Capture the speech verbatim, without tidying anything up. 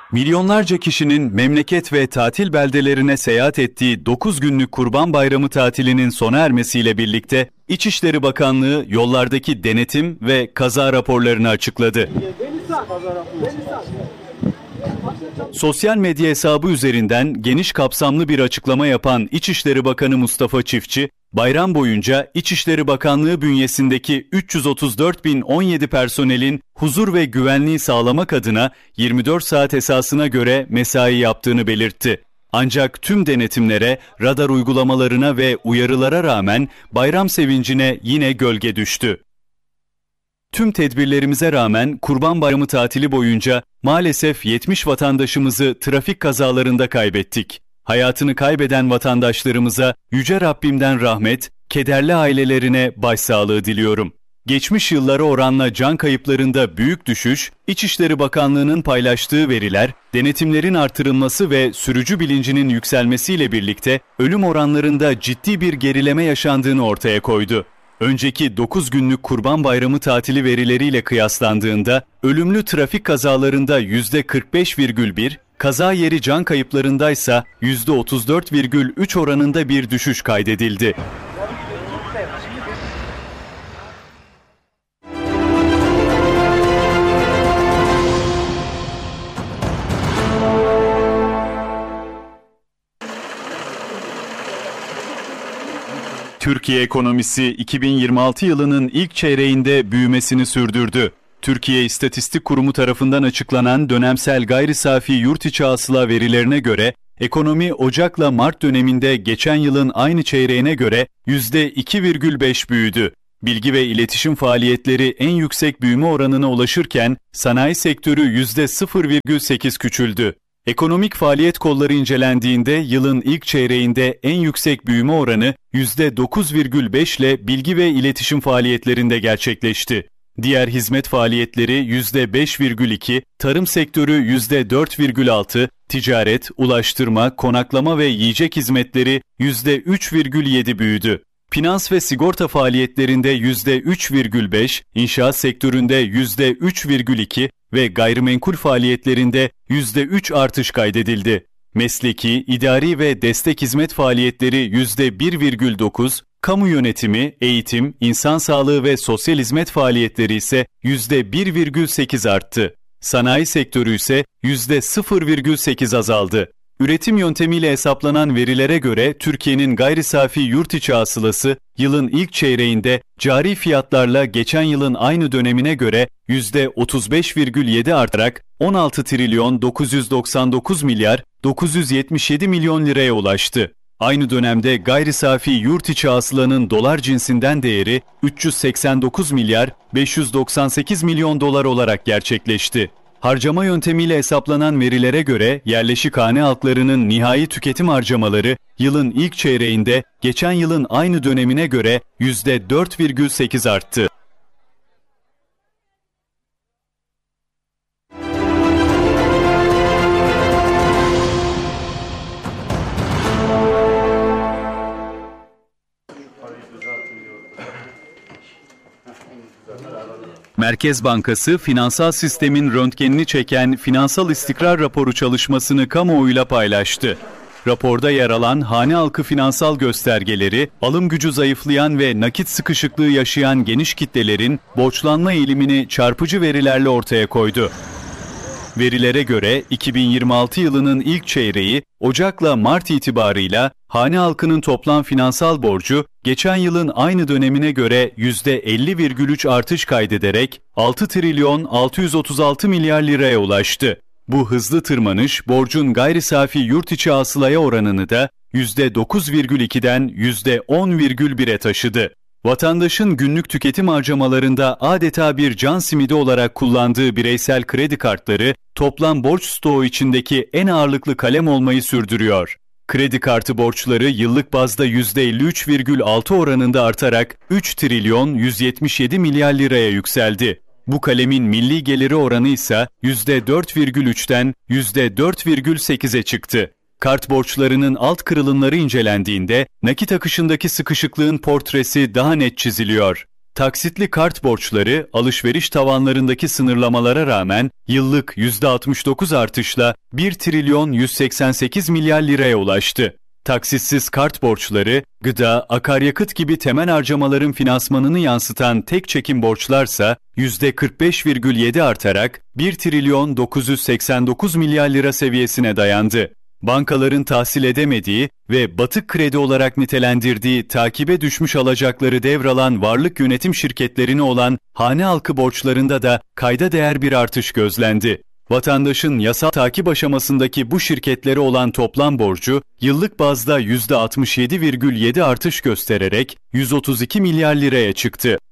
Milyonlarca kişinin memleket ve tatil beldelerine seyahat ettiği dokuz günlük Kurban Bayramı tatilinin sona ermesiyle birlikte İçişleri Bakanlığı yollardaki denetim ve kaza raporlarını açıkladı. Sosyal medya hesabı üzerinden geniş kapsamlı bir açıklama yapan İçişleri Bakanı Mustafa Çiftçi, bayram boyunca İçişleri Bakanlığı bünyesindeki üç yüz otuz dört bin on yedi personelin huzur ve güvenliği sağlamak adına yirmi dört saat esasına göre mesai yaptığını belirtti. Ancak tüm denetimlere, radar uygulamalarına ve uyarılara rağmen bayram sevincine yine gölge düştü. Tüm tedbirlerimize rağmen Kurban Bayramı tatili boyunca maalesef yetmiş vatandaşımızı trafik kazalarında kaybettik. Hayatını kaybeden vatandaşlarımıza Yüce Rabbimden rahmet, kederli ailelerine başsağlığı diliyorum. Geçmiş yıllara oranla can kayıplarında büyük düşüş, İçişleri Bakanlığı'nın paylaştığı veriler, denetimlerin artırılması ve sürücü bilincinin yükselmesiyle birlikte ölüm oranlarında ciddi bir gerileme yaşandığını ortaya koydu. Önceki dokuz günlük Kurban Bayramı tatili verileriyle kıyaslandığında ölümlü trafik kazalarında yüzde kırk beş virgül bir, kaza yeri can kayıplarındaysa yüzde otuz dört virgül üç oranında bir düşüş kaydedildi. Türkiye ekonomisi iki bin yirmi altı yılının ilk çeyreğinde büyümesini sürdürdü. Türkiye İstatistik Kurumu tarafından açıklanan dönemsel gayri safi yurt içi hasıla verilerine göre ekonomi Ocak'la Mart döneminde geçen yılın aynı çeyreğine göre yüzde iki virgül beş büyüdü. Bilgi ve iletişim faaliyetleri en yüksek büyüme oranına ulaşırken sanayi sektörü yüzde sıfır virgül sekiz küçüldü. Ekonomik faaliyet kolları incelendiğinde yılın ilk çeyreğinde en yüksek büyüme oranı yüzde dokuz virgül beş ile bilgi ve iletişim faaliyetlerinde gerçekleşti. Diğer hizmet faaliyetleri yüzde beş virgül iki, tarım sektörü yüzde dört virgül altı, ticaret, ulaştırma, konaklama ve yiyecek hizmetleri yüzde üç virgül yedi büyüdü. Finans ve sigorta faaliyetlerinde yüzde üç virgül beş, inşaat sektöründe yüzde üç virgül iki ve gayrimenkul faaliyetlerinde yüzde üç artış kaydedildi. Mesleki, idari ve destek hizmet faaliyetleri yüzde bir virgül dokuz, kamu yönetimi, eğitim, insan sağlığı ve sosyal hizmet faaliyetleri ise yüzde bir virgül sekiz arttı. Sanayi sektörü ise yüzde sıfır virgül sekiz azaldı. Üretim yöntemiyle hesaplanan verilere göre Türkiye'nin gayri safi yurt içi hasılası yılın ilk çeyreğinde cari fiyatlarla geçen yılın aynı dönemine göre yüzde otuz beş virgül yedi artarak on altı trilyon dokuz yüz doksan dokuz milyar dokuz yüz yetmiş yedi milyon liraya ulaştı. Aynı dönemde gayri safi yurt içi hasılanın dolar cinsinden değeri üç yüz seksen dokuz milyar beş yüz doksan sekiz milyon dolar olarak gerçekleşti. Harcama yöntemiyle hesaplanan verilere göre yerleşik hane halklarının nihai tüketim harcamaları yılın ilk çeyreğinde geçen yılın aynı dönemine göre yüzde dört virgül sekiz arttı. Merkez Bankası, finansal sistemin röntgenini çeken finansal istikrar raporu çalışmasını kamuoyuyla paylaştı. Raporda yer alan hane halkı finansal göstergeleri, alım gücü zayıflayan ve nakit sıkışıklığı yaşayan geniş kitlelerin borçlanma eğilimini çarpıcı verilerle ortaya koydu. Verilere göre iki bin yirmi altı yılının ilk çeyreği Ocak'la Mart itibarıyla hane halkının toplam finansal borcu geçen yılın aynı dönemine göre yüzde elli virgül üç artış kaydederek altı trilyon altı yüz otuz altı milyar liraya ulaştı. Bu hızlı tırmanış borcun gayri safi yurt içi hasılaya oranını da yüzde dokuz virgül ikiden yüzde on virgül bire taşıdı. Vatandaşın günlük tüketim harcamalarında adeta bir can simidi olarak kullandığı bireysel kredi kartları toplam borç stoğu içindeki en ağırlıklı kalem olmayı sürdürüyor. Kredi kartı borçları yıllık bazda yüzde elli üç virgül altı oranında artarak üç trilyon yüz yetmiş yedi milyar liraya yükseldi. Bu kalemin milli geliri oranı ise yüzde dört virgül üçten yüzde dört virgül sekize çıktı. Kart borçlarının alt kırılımları incelendiğinde nakit akışındaki sıkışıklığın portresi daha net çiziliyor. Taksitli kart borçları alışveriş tavanlarındaki sınırlamalara rağmen yıllık yüzde altmış dokuz artışla bir trilyon yüz seksen sekiz milyar liraya ulaştı. Taksitsiz kart borçları, gıda, akaryakıt gibi temel harcamaların finansmanını yansıtan tek çekim borçlarsa yüzde kırk beş virgül yedi artarak bir trilyon dokuz yüz seksen dokuz milyar lira seviyesine dayandı. Bankaların tahsil edemediği ve batık kredi olarak nitelendirdiği takibe düşmüş alacakları devralan varlık yönetim şirketlerine olan hane halkı borçlarında da kayda değer bir artış gözlendi. Vatandaşın yasal takip aşamasındaki bu şirketlere olan toplam borcu yıllık bazda yüzde altmış yedi virgül yedi artış göstererek yüz otuz iki milyar liraya çıktı.